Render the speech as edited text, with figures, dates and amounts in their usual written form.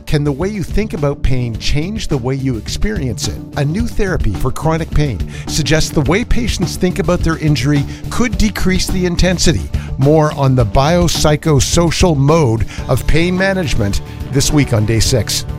Can the way you think about pain change the way you experience it? A new therapy for chronic pain suggests the way patients think about their injury could decrease the intensity. More on the biopsychosocial mode of pain management this week on Day 6.